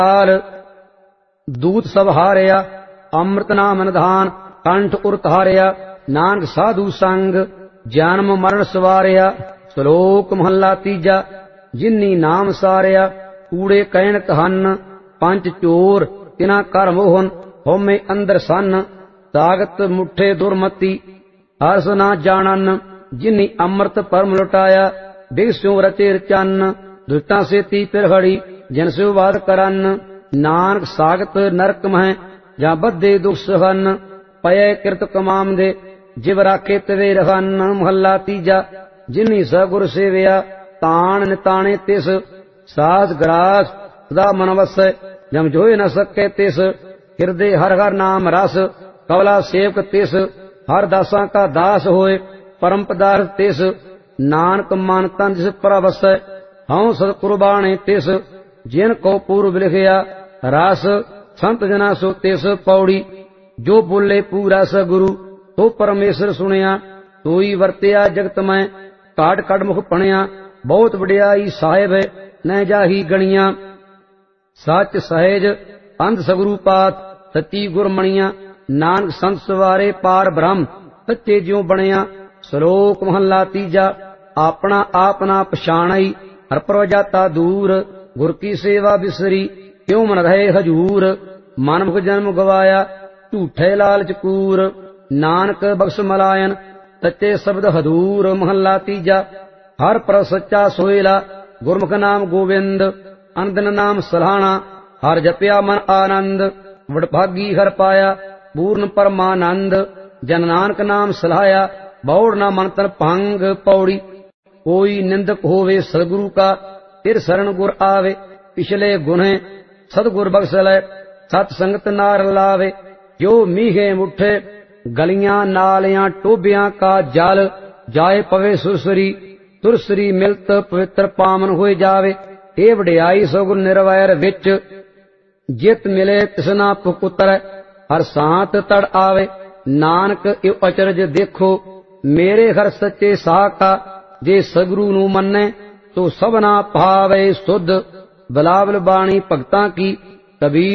ਦੂਤ ਸਭ ਹਾਰਿਆ, ਅੰਮ੍ਰਿਤ ਨਾਮ ਨਿਧਾਨ, ਕੰਠ ਉਰ ਧਾਰਿਆ, ਨਾਨਕ ਸਾਧੂ ਸੰਗ, ਜਨਮ ਮਰਨ ਸਵਾਰਿਆ। ਸ਼ਲੋਕ ਮਹੱਲਾ ਤੀਜਾ। ਜਿਨੀ ਨਾਮ ਸਾਰਿਆ, ਕੂੜੇ ਕਹਿਣ ਕਹਨ, ਪੰਜ ਚੋਰ ਤਿਨਾ ਕਰ ਮੋਹਨ, ਹਉਮੈ ਅੰਦਰ ਸੰਨ, ਤਾਗਤ ਮੁਠੇ ਦੁਰਮਤੀ, ਹਰਸ ਨਾ ਜਾਣਨ। ਜਿਨੀ ਅੰਮ੍ਰਿਤ ਪਰਮ ਲੁਟਾਇਆ, ਬਿਗਸਿਉ ਰਚੇ ਰਚਨ, ਦੁਸ਼ਟਾਂ ਸੇਤੀ ਪਿਰਹੜੀ, ਜਨ ਸਿਉ ਵਾਦ ਕਰਨ। ਨਾਨਕ ਸਾਗਤ ਨਰਕ ਮਹਿ, ਜਾਂ ਬੱਧੇ ਦੁਖ ਸਹਨ, ਪਏ ਕਿਰਤ ਕਮਾਮਦੇ, ਜਿਵ ਰਾਖੇ ਤਵੇ ਰਹਨ। ਮਹੱਲਾ ਤੀਜਾ। ਜਿਨੀ ਸਗੁਰ ਸੇਵਿਆ, ਤਾਣ ਨਿਤਾਣੇ ਤਿਸ, ਸਾਸ ਗਰਾਸ ਸਦਾ ਮਨ ਵਸੈ, ਜਮ ਜੋਇ ਨ ਸਕੈ ਤਿਸ। ਹਿਰਦੇ ਹਰ ਹਰ ਨਾਮ ਰਸ, ਕਵਲਾ ਸੇਵਕ ਤਿਸ, ਹਰ ਦਾਸਾਂ ਕਾ ਦਾਸ ਹੋਏ, ਪਰਮ ਪਦਾਰਥ ਤਿਸ। ਨਾਨਕ ਮਨ ਤਨ ਜਿਸ ਪ੍ਰਵਸੈ, ਹਉ ਸਦ ਕੁਰਬਾਣੇ ਤਿਸ। ਜਿਨ ਕੋ ਪੂਰਬ ਲਿਖਿਆ, ਰਸ ਸੰਤ ਜਨਾ ਸੋ ਤਿਸ। ਪੌੜੀ। ਜੋ ਬੋਲੇ ਪੂਰਾ ਸਗੁਰੂ, ਤੋ ਪਰਮੇਸ਼ਰ ਸੁਣਿਆ, ਤੋਈ ਵਰਤਿਆ ਜਗਤ ਮੈਂ, ਕਾਟ ਕੜ ਮੁਖ ਪਣਿਆ। ਬਹੁਤ ਵਡਿਆਈ ਸਾਹਿਬ, ਨਹਿ ਜਾਹੀ ਗਣੀਆਂ, ਸੱਚ ਸਹਿਜ ਅੰਧ ਸਗੁਰੂ ਪਾਤ, ਸੱਚੀ ਗੁਰਮਣੀਆਂ। ਨਾਨਕ ਸੰਤ ਸਵਾਰੇ ਪਾਰ ਬ੍ਰਹਮ, ਸੱਚੇ ਜਿਉ ਬਣਿਆ। ਸ਼ਲੋਕ ਮਹੱਲਾ ਤੀਜਾ। ਆਪਣਾ ਆਪ ਨਾ ਪਛਾਣਈ, ਹਰ ਪ੍ਰਭ ਜਾਤਾ ਦੂਰ, ਗੁਰ ਕੀ ਸੇਵਾ ਬਿਸਰੀ, ਕਿਉ ਮਨ ਰਹੇ ਹਜੂਰ। ਮਨ ਮੁਖ ਜਨਮ ਗਵਾਇਆ, ਝੂਠੇ ਲਾਲਚ ਕੂਰ, ਨਾਨਕ ਬਖਸ਼ ਮਲਾਇਨ, ਸੱਚੇ ਸ਼ਬਦ ਹਦੂਰ। ਮਹੱਲਾ ਤੀਜਾ। ਹਰ ਪ੍ਰਭ ਸੱਚਾ ਸੋਇਲਾ, ਗੁਰਮੁਖ ਨਾਮ ਗੋਬਿੰਦ, ਅਨੰਦਨ ਨਾਮ ਸਲਾਹਣਾ, ਹਰ ਜਪਿਆ ਮਨ ਆਨੰਦ। ਵਡਭਾਗੀ ਹਰ ਪਾਇਆ, ਪੂਰਨ ਪਰਮਾਨੰਦ, ਜਨ ਨਾਨਕ ਨਾਮ ਸਲਾਹਿਆ, ਬੌੜ ਨਾ ਮਨ ਤਨ ਭੰਗ। ਪੌੜੀ। ਕੋਈ ਨਿੰਦਕ ਹੋਵੇ ਸਤਿਗੁਰੂ ਕਾ, ਫਿਰ ਸਰਣ ਗੁਰ ਆਵੇ, ਪਿਛਲੇ ਗੁਨੇ ਸਤਿਗੁਰ ਬਖਸ਼ ਲੈ, ਸਤ ਸੰਗਤ ਨਾਰ ਲਾਵੇ। ਜੋ ਮੀਹੇ ਮੁਠੇ, ਗਲੀਆਂ ਨਾਲਿਆਂ ਟੋਭਿਆਂ ਕਾ ਜਲ, ਜਾਏ ਪਵੇ ਸੁਰਸਰੀ, ਸੁਰਸਰੀ ਮਿਲਤ ਪਵਿੱਤਰ ਪਾਵਨ ਹੋਏ ਜਾਵੇ। ਇਹ ਵਡਿਆਈ ਸਗੁਰ ਨਿਰਵੈਰ ਵਿੱਚ, ਜਿਤ ਮਿਲੇ ਤਿਸਨਾ ਪੁਕੁਤਰੈ, ਹਰ ਸਾਂਤ ਤੜ ਆਵੇ। ਨਾਨਕ ਇਹ ਅਚਰਜ ਦੇਖੋ, ਮੇਰੇ ਹਰ ਸੱਚੇ ਸਾਹ ਕਾ, ਜੇ ਸਗੁਰੂ ਨੂੰ ਮੰਨੈ, ਤੋ ਸਭਨਾ ਭਾਵੇ ਸੁਧ। ਬਲਾਵਲ ਬਾਣੀ ਭਗਤਾਂ ਕੀ, ਕਬੀਰ